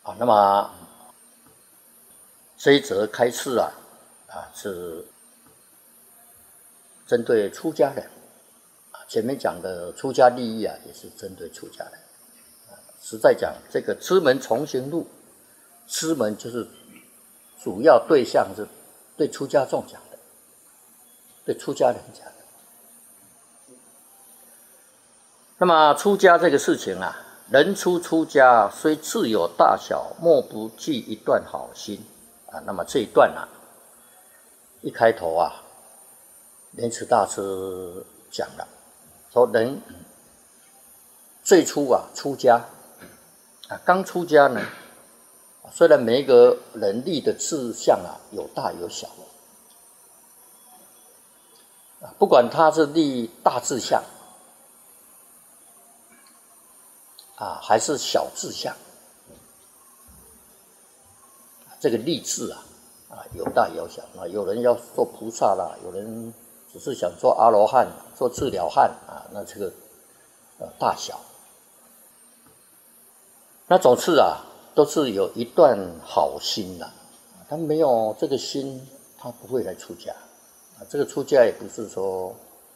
那么这一则开示是针对出家人。前面讲的出家利益也是针对出家人。实在讲，这个知门重行路，知门就是主要对象是对出家众讲的，对出家人讲的。那么出家这个事情人出家虽自有大小，莫不记一段好心那么这一段一开头莲池大师讲了，说人最初出家刚出家呢，虽然每一个人立的志向有大有小不管他是立大志向还是小志向，这个立志有大有小有人要做菩萨啦，有人只是想做阿罗汉、做治疗汉那这个大小，那总是都是有一段好心他没有这个心，他不会来出家这个出家也不是说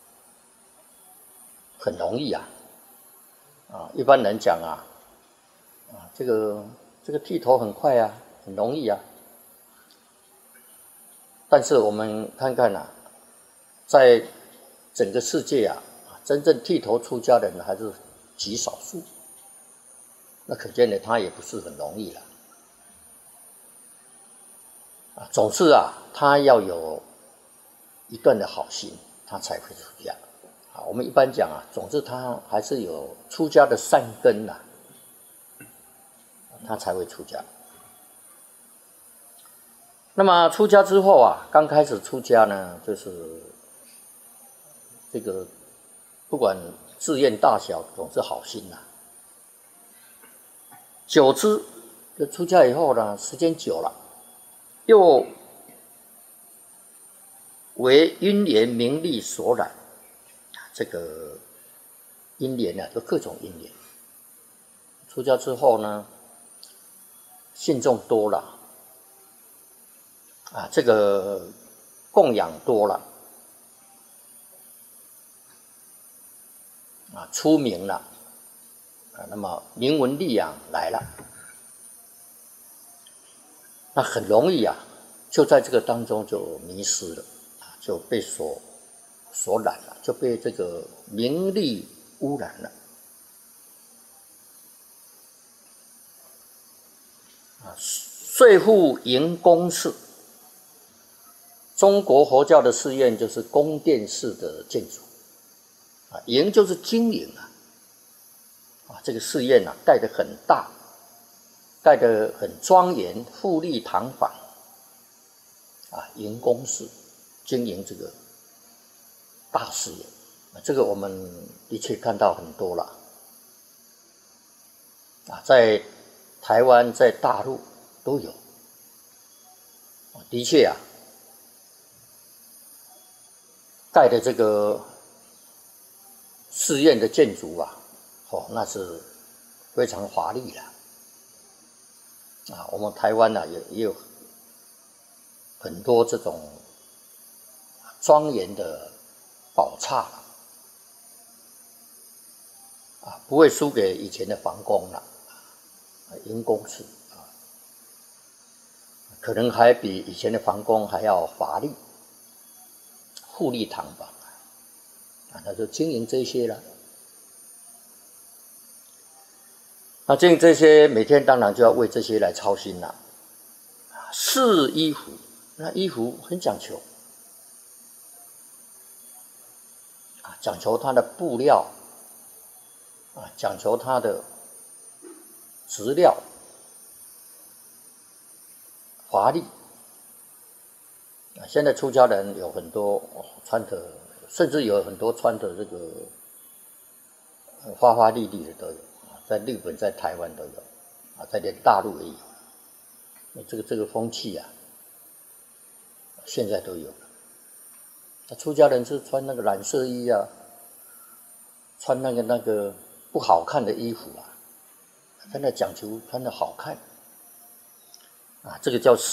很容易一般人讲这个剃头很快很容易但是我们看看在整个世界真正剃头出家的人还是极少数，那可见他也不是很容易了总是他要有一段的好心，他才会出家我们一般讲总之他还是有出家的善根他才会出家。那么出家之后刚开始出家呢，就是这个不管志愿大小，总是好心久之就出家以后呢，时间久了，又为因缘名利所染，这个因缘有各种因缘。出家之后呢，信众多了这个供养多了出名了那么名闻利养来了，那很容易就在这个当中就迷失了就被所染了，就被这个名利污染了遂复营宫式。中国佛教的寺院就是宫殿式的建筑营就是经营这个寺院盖得很大，盖得很庄严，富丽堂皇营宫式经营这个大寺院这个我们的确看到很多了在台湾在大陆都有的确盖的这个寺院的建筑那是非常华丽的我们台湾也有很多这种庄严的宝刹不会输给以前的皇宫营宫式可能还比以前的皇宫还要华丽，富丽堂皇那就经营这些了。那经营这些，每天当然就要为这些来操心了。试衣服，那衣服很讲求讲求它的布料讲求它的质料华丽现在出家人有很多穿的，甚至有很多穿的这个花花绿绿的都有在日本在台湾都有在连大陆也有这个风气现在都有了出家人是穿那个染色衣穿那个不好看的衣服真的讲究穿的好看啊，这个叫